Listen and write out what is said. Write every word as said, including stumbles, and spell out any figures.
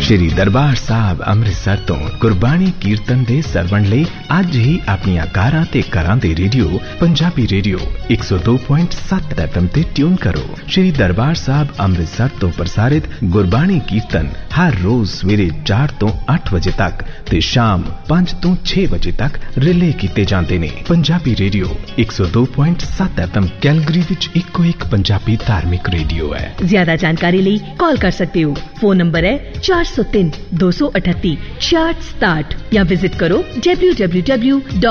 श्री दरबार साहब अमृतसर तो गुरबाणी कीर्तन दे सरवण लई अज ही अपनी कारां ते घरां दे रेडियो पंजाबी रेडियो एक सौ दो पॉइंट सत्त एफएम ते ट्यून करो। श्री दरबार साहब अमृतसर तो प्रसारित गुरबाणी कीर्तन हर रोज सवेरे चार तो अठ बजे तक ते शाम पांच तो छे बजे तक रिले कीते जांदे ने। पंजाबी रेडियो एक सौ दो पॉइंट सत्त एफएम कैलगरी विच इको एक पंजाबी धार्मिक रेडियो है। ज्यादा जानकारी लिए कॉल कर सकते हो। फोन नंबर है चार सौ तीन दो सौ अठत्ती छियाठ सताठ या विजिट करो डब्ल्यू डब्ल्यू डब्ल्यू